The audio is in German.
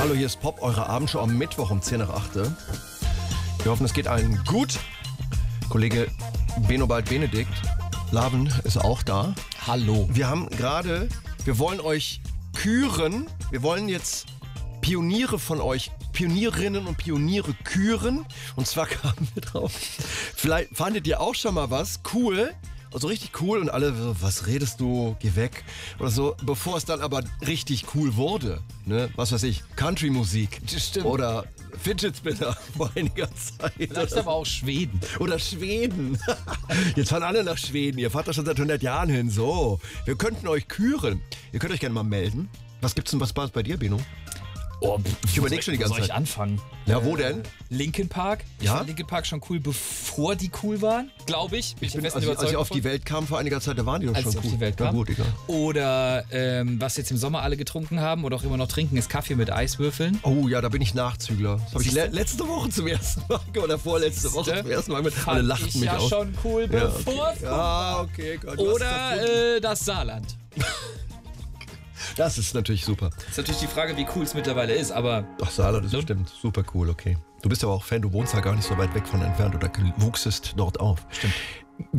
Hallo, hier ist Pop, eure Abendshow am Mittwoch um 10 nach 8. Wir hoffen, es geht allen gut. Kollege Benobald Benedikt Laben ist auch da. Hallo. Wir wollen euch küren. Wir wollen jetzt Pioniere von euch, Pionierinnen und Pioniere küren. Und zwar kamen wir drauf. Vielleicht fandet ihr auch schon mal was cool. Also richtig cool und alle so, was redest du, geh weg oder so, bevor es dann aber richtig cool wurde, ne? Was weiß ich, Country-Musik oder Fidget Spinner vor einiger Zeit. Vielleicht aber auch Schweden. Oder Schweden. Jetzt fahren alle nach Schweden, ihr fahrt da schon seit 100 Jahren hin, so. Wir könnten euch küren. Ihr könnt euch gerne mal melden. Was gibt's denn was bei dir, Beno? Oh, ich überlege schon die ganze Zeit. Soll ich anfangen? Ja, wo denn? Linkin Park. Ich fand Linkin Park schon cool, bevor die cool waren, glaube ich. Als sie auf die Welt kamen vor einiger Zeit, da waren die doch schon cool. Als sie auf die Welt kamen. Gut, egal. Oder was jetzt im Sommer alle getrunken haben oder auch immer noch trinken, ist Kaffee mit Eiswürfeln. Oh ja, da bin ich Nachzügler. Das habe ich letzte Woche zum ersten Mal oder vorletzte Woche zum ersten Mal mit. Alle lachten mich aus. Schon cool, bevor es okay. Gott, oder das Saarland. Das ist natürlich super. Ist natürlich die Frage, wie cool es mittlerweile ist, aber... Ach, Saarland ist bestimmt super cool, okay. Du bist aber auch Fan, du wohnst ja gar nicht so weit weg von entfernt oder wuchsest dort auf. Stimmt.